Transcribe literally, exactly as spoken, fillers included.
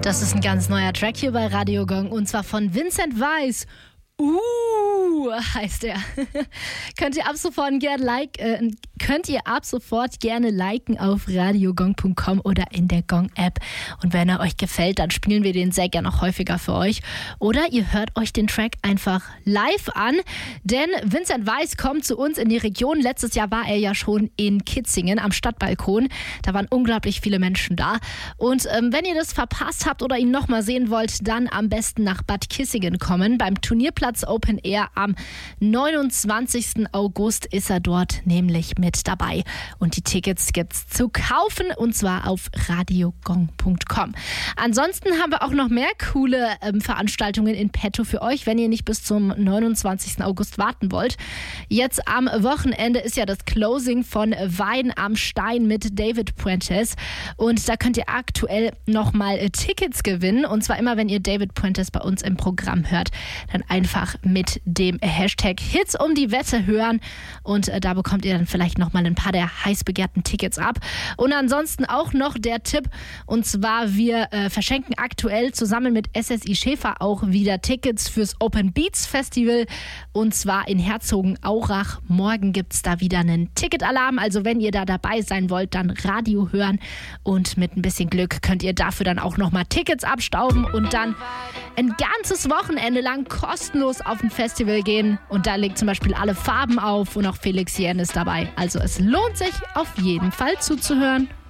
Das ist ein ganz neuer Track hier bei Radio Gong und zwar von Vincent Weiss. Uh, heißt er. Könnt ihr ab sofort gerne like, äh, könnt ihr ab sofort gerne liken auf radiogong punkt com oder in der Gong-App. Und wenn er euch gefällt, dann spielen wir den sehr gerne noch häufiger für euch. Oder ihr hört euch den Track einfach live an, denn Vincent Weiss kommt zu uns in die Region. Letztes Jahr war er ja schon in Kitzingen am Stadtbalkon. Da waren unglaublich viele Menschen da. Und ähm, wenn ihr das verpasst habt oder ihn nochmal sehen wollt, dann am besten nach Bad Kissingen kommen. Beim Turnierplatz Open Air am neunundzwanzigsten August ist er dort nämlich mit dabei. Und die Tickets gibt's zu kaufen und zwar auf radiogong punkt com. Ansonsten haben wir auch noch mehr coole ähm, Veranstaltungen in petto für euch, wenn ihr nicht bis zum neunundzwanzigsten August warten wollt. Jetzt am Wochenende ist ja das Closing von Wein am Stein mit David Puentes und da könnt ihr aktuell nochmal äh, Tickets gewinnen und zwar immer, wenn ihr David Puentes bei uns im Programm hört, dann einfach mit dem Hashtag Hits um die Wette hören und äh, da bekommt ihr dann vielleicht nochmal ein paar der heiß begehrten Tickets ab. Und ansonsten auch noch der Tipp und zwar wir äh, verschenken aktuell zusammen mit S S I Schäfer auch wieder Tickets fürs Open Beats Festival und zwar in Herzogenaurach. Morgen gibt es da wieder einen Ticketalarm, also wenn ihr da dabei sein wollt, dann Radio hören und mit ein bisschen Glück könnt ihr dafür dann auch nochmal Tickets abstauben und dann ein ganzes Wochenende lang kostenlos auf ein Festival gehen und da legt zum Beispiel Alle Farben auf und auch Felix Jähn ist dabei. Also es lohnt sich auf jeden Fall zuzuhören.